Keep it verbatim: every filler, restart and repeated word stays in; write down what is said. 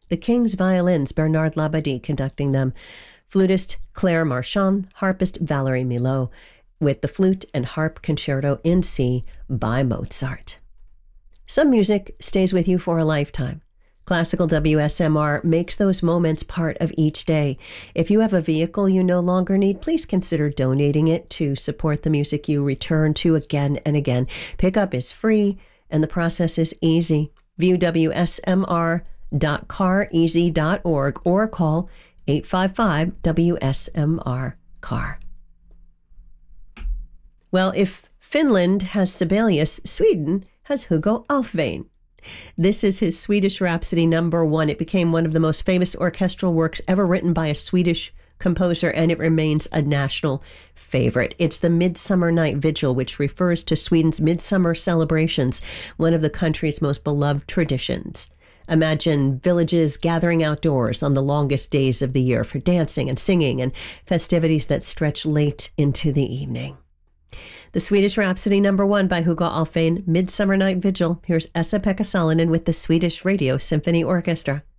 The King's violins, Bernard Labadie conducting them. Flutist Claire Marchand, harpist Valerie Milot, with the Flute and Harp Concerto in C by Mozart. Some music stays with you for a lifetime. Classical W S M R makes those moments part of each day. If you have a vehicle you no longer need, please consider donating it to support the music you return to again and again. Pickup is free and the process is easy. View W S M R dot car easy dot org or call eight five five W S M R car. Well, if Finland has Sibelius, Sweden has Hugo Alfvén. This is his Swedish Rhapsody number one. It became one of the most famous orchestral works ever written by a Swedish composer, and it remains a national favorite. It's the Midsummer Night Vigil, which refers to Sweden's midsummer celebrations, one of the country's most beloved traditions. Imagine villages gathering outdoors on the longest days of the year for dancing and singing and festivities that stretch late into the evening. The Swedish Rhapsody number one by Hugo Alfvén, Midsummer Night Vigil. Here's Esa-Pekka Salonen with the Swedish Radio Symphony Orchestra.